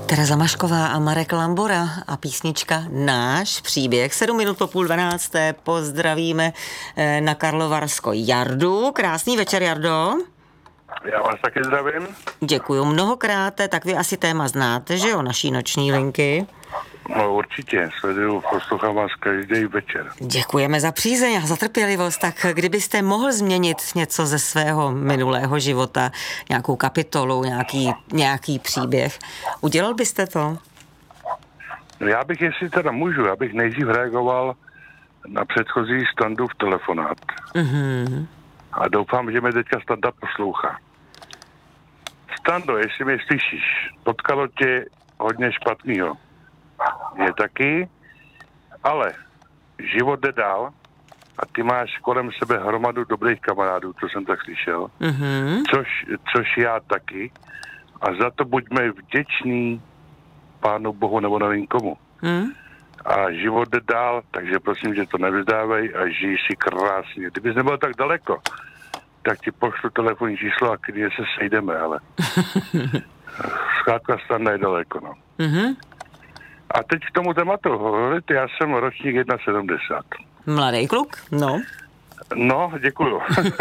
Tereza Mašková a Marek Lambora a písnička Náš příběh. 7 minut po 11:30 pozdravíme na Karlovarsko Jardu. Krásný večer, Jardo. Já vás taky zdravím. Děkuju mnohokrát, tak vy asi téma znáte, že jo, naší noční linky? No určitě, sleduju, poslouchám vás každý večer. Děkujeme za přízeň a za trpělivost. Tak kdybyste mohl změnit něco ze svého minulého života, nějakou kapitolu, nějaký příběh, udělal byste to? No já bych, jestli teda můžu, já bych nejdřív reagoval na předchozí Standův telefonát. Mm-hmm. A doufám, že mě teďka Standa poslouchá. Stando, jestli mě slyšíš, potkalo tě hodně špatného. Je taky, ale život jde dál a ty máš kolem sebe hromadu dobrých kamarádů, co jsem tak slyšel, což já taky, a za to buďme vděční Pánu Bohu nebo nevím komu. A život jde dál, takže prosím, že to nevzdávej a žij si krásně. Kdybys nebyl tak daleko, tak ti pošlu telefonní číslo a když se sejdeme, ale zkrátka Standa je daleko, no. A teď k tomu tématu. Já jsem ročník 71. Mladý kluk, no. No, děkuju.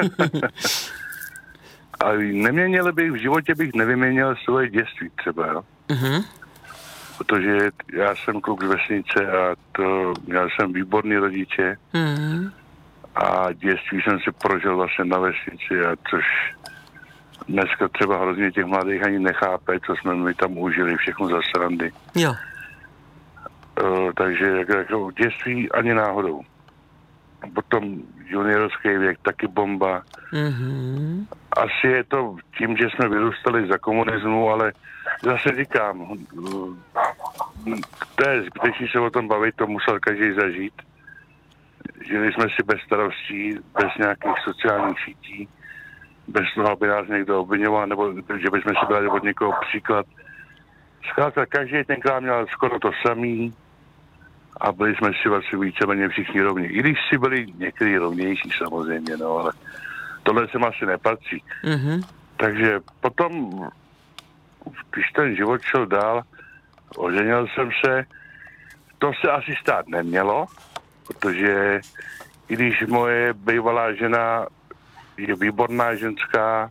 A neměnil bych, v životě bych nevyměnil svoje dětství třeba, jo. Protože já jsem kluk z vesnice a měl jsem výborný rodiče. A dětství jsem si prožil vlastně na vesnici, a což dneska třeba hrozně těch mladých ani nechápe, co jsme my tam užili, všechno za srandy. Jo. Takže jako dětství ani náhodou. Potom juniorský věk, taky bomba. Asi je to tím, že jsme vyrůstali za komunismu, ale zase říkám, to je zbytečný se o tom bavit, to musel každý zažít. Žili jsme si bez starostí, bez nějakých sociálních sítí, bez toho, aby nás někdo obviňoval, nebo že bychom si brali od někoho příklad. Zkrátka, každý tenkrát měl skoro to samý a byli jsme si vlastně víceméně všichni rovní. I když si byli některý rovnější samozřejmě, no, ale tohle sem asi nepatří. Takže potom, když ten život šel dál, oženil jsem se, to se asi stát nemělo, protože i když moje bývalá žena je výborná ženská,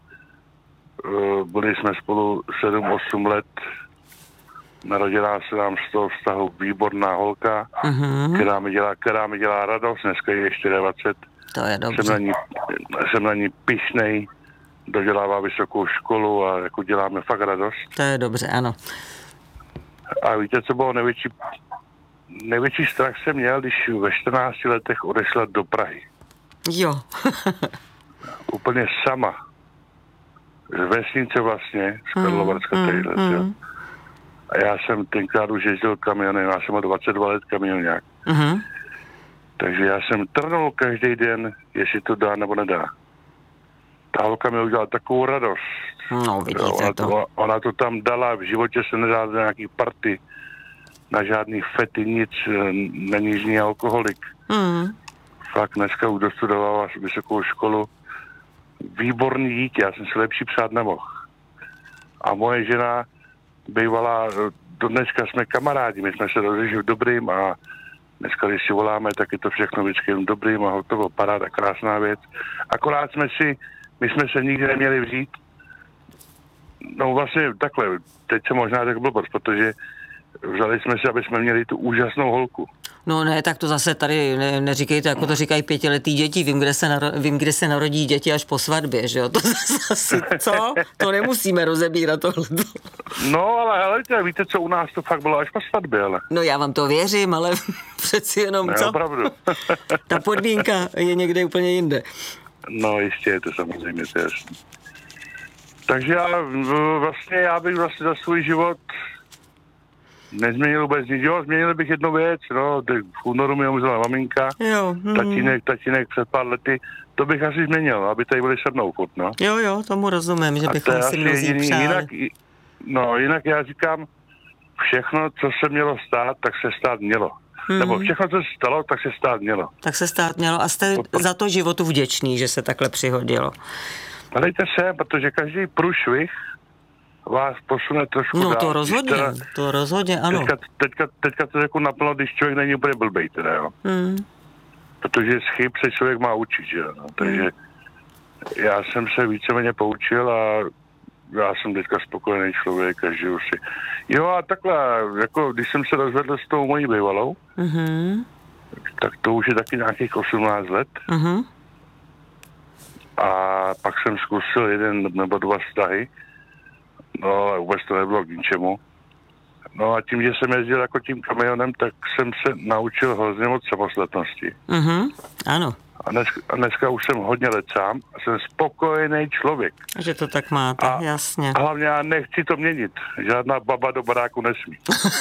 byli jsme spolu 7-8 let, narodila se nám z toho vztahu výborná holka, která mi dělá radost, dneska je 24. To je dobře. Jsem na ní pyšnej, dodělává vysokou školu a jako děláme fakt radost. To je dobře, ano. A víte, co bylo největší strach jsem měl, když ve 14 letech odešla do Prahy. Jo. Úplně sama. Z vesnice vlastně, z Karlovarska jo. A já jsem tenkrát už jezdil kamionem, já jsem měl 22 let kamionák. Takže já jsem trnul každý den, jestli to dá nebo nedá. Ta holka mi udělala takovou radost. No, vidíte ona to tam dala, v životě se nedá na nějaký party, na žádný fety, nic, není žádný alkoholik. Fakt dneska už dostudovala vysokou školu. Výborný dítě, já jsem si lepší přát nemohl. A moje žena bývala, do dneska jsme kamarádi, my jsme se rozešli v dobrým a dneska, když si voláme, tak je to všechno vždycky jen dobrým a hotovo, paráda, krásná věc. Akorát my jsme se nikdy neměli vzít. No vlastně takhle, teď se možná tak blbost, protože vzali jsme si, aby jsme měli tu úžasnou holku. No ne, tak to zase tady neříkejte, jako to říkají 5letý děti. Vím, kde se narodí děti až po svatbě, že jo? To zase, co? To nemusíme rozebírat tohle. No, ale víte, co u nás to fakt bylo až po svatbě, ale. No já vám to věřím, ale přeci jenom, ne, co? Opravdu. Ta podmínka je někde úplně jinde. No jistě je to samozřejmě, to je jasný. Takže já bych vlastně za svůj život nezměnil vůbec nic. Jo, změnil bych jednu věc, no, v únoru mi umřela maminka, jo, tatínek před pár lety, to bych asi změnil, aby tady byli se mnou furt, no. Jo, tomu rozumím, že bychom si mnozí přáli. Jinak já říkám, všechno, co se mělo stát, tak se stát mělo. Nebo všechno, co se stalo, tak se stát mělo. Tak se stát mělo a jste za to životu vděčný, že se takhle přihodilo. Dejte se, protože každý průšvih vás posune trošku No dál. to rozhodně, ano. Teďka to jako naplno, když člověk není úplně blbej, teda, jo. Protože z chyb se člověk má učit, že jo. No. Takže já jsem se víceméně poučil a já jsem teďka spokojený člověk a žiju si. Jo a takhle, jako když jsem se rozvedl s tou mojí bývalou, tak to už je taky nějakých 18 let. A pak jsem zkusil 1 nebo 2 vztahy. No ale vůbec to nebylo k ničemu. No a tím, že jsem jezdil jako tím kamionem, tak jsem se naučil hrozně moc samostatnosti. Ano. A dneska už jsem hodně let sám a jsem spokojený člověk. Že to tak máte, jasně. A hlavně já nechci to měnit. Žádná baba do baráku nesmí.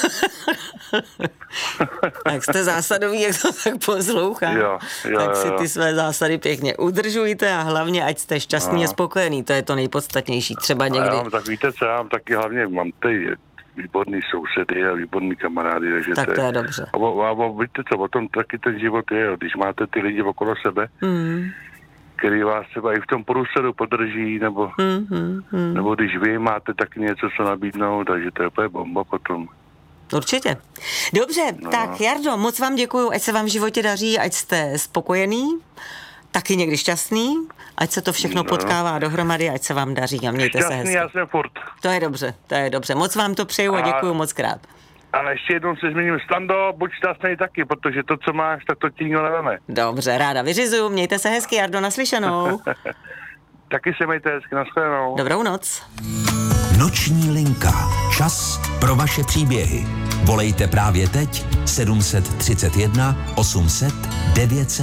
Tak jste zásadový, jak to tak poslouchám. Jo, tak si ty své zásady pěkně udržujte a hlavně, ať jste šťastný a spokojený. To je to nejpodstatnější. Třeba někdy. Tak víte co, já mám taky hlavně, mám tady výborný sousedy a výborný kamarády. Takže tak to je dobře. A víte co, o tom taky ten život je, když máte ty lidi okolo sebe, který vás třeba i v tom průsledu podrží, nebo když vy máte taky něco, co nabídnout, takže to je úplně bomba potom. Určitě. Dobře, tak Jardo, moc vám děkuju, ať se vám v životě daří, ať jste spokojený, taky někdy šťastný, ať se to všechno potkává dohromady, ať se vám daří a mějte se hezky. Já jsem furt. To je dobře. Moc vám to přeju a děkuju moc krát. Ale ještě jednou se změním. Stando, buď šťastný taky, protože to, co máš, tak to ti nikdo neveme. Dobře, ráda vyřizuju. Mějte se hezky, Jardo, naslyšenou. Taky se mějte hezky, nashledanou. Dobrou noc. Noční linka. Čas pro vaše příběhy. Volejte právě teď 731 800 900.